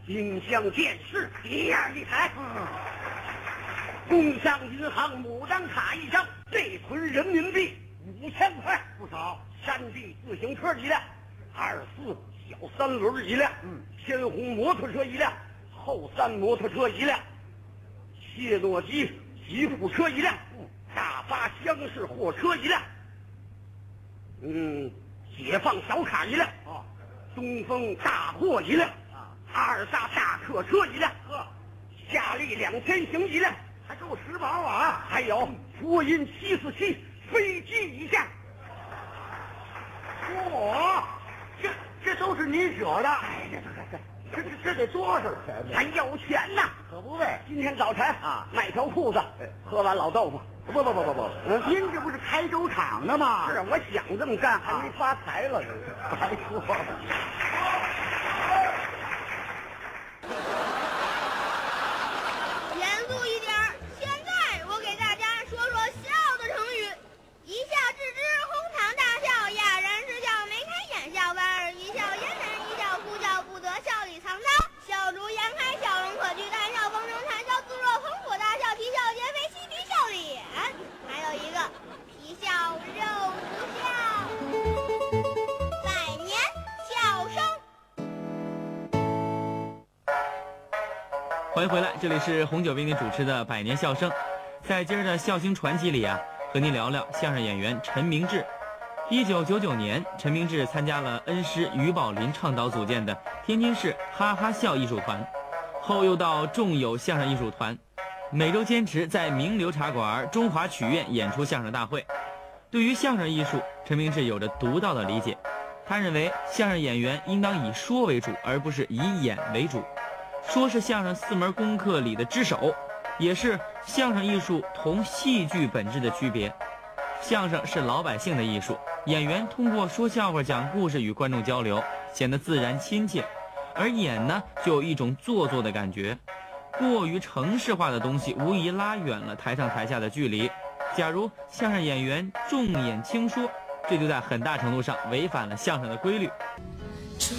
金乡见识，第二一台。工商银行牡丹卡一张，内存人民币5000块， 不少。 山地自行车一辆，24小3轮一辆，天虹摩托车一辆，后山摩托车一辆，谢诺基吉普车一辆，大发厢式货车一辆，解放小卡一辆，东风大货一辆，阿尔萨大客车一辆，夏利2000型一辆， 还够时髦啊！ 还有波音747飞机一架。 嚯，这都是您舍的。 哎， 这得多少钱呢？ 还有钱呢？ 可不呗。 今天早晨卖条裤子，喝完老豆腐。 不，您这不是开粥厂的吗？ 是，我想这么干，还没发财了，这是。 还说。 严肃一点儿，现在我给大家说说笑的成语。一笑置之，哄堂大笑，哑然失笑，眉开眼笑，莞尔一笑，嫣然一笑，哭笑不得，笑里藏刀，笑逐颜开，笑容可掬，谈笑风生，谈笑自若，捧腹大笑，啼笑皆非，嬉皮笑脸。还有一个皮笑肉不笑。百年笑声。 欢迎回来，这里是红酒为您主持的百年笑声。在今儿的笑星传奇里啊，和您聊聊相声演员陈明志。1999年，陈明志参加了恩师于宝林倡导组建的天津市哈哈笑艺术团，后又到众友相声艺术团，每周坚持在名流茶馆、中华曲苑演出相声大会。对于相声艺术，陈明志有着独到的理解。他认为相声演员应当以说为主，而不是以演为主。说是相声4门功课里的之首，也是相声艺术同戏剧本质的区别。相声是老百姓的艺术，演员通过说笑话、讲故事与观众交流，显得自然亲切；而演呢，就有一种做作的感觉。过于程式化的东西，无疑拉远了台上台下的距离。假如相声演员重演轻说，这就在很大程度上违反了相声的规律。